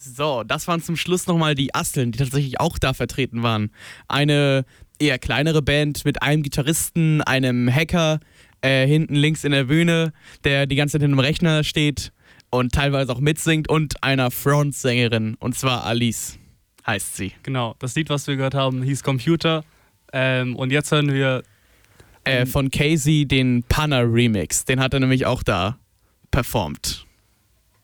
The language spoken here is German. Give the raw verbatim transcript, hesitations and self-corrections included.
So, das waren zum Schluss nochmal die Asteln, die tatsächlich auch da vertreten waren. Eine eher kleinere Band mit einem Gitarristen, einem Hacker, äh, hinten links in der Bühne, der die ganze Zeit hinter dem Rechner steht und teilweise auch mitsingt, und einer Frontsängerin, und zwar Alice heißt sie. Genau, das Lied, was wir gehört haben, hieß Computer. Ähm, und jetzt hören wir Äh, von Casey den Panna Remix, den hat er nämlich auch da performt.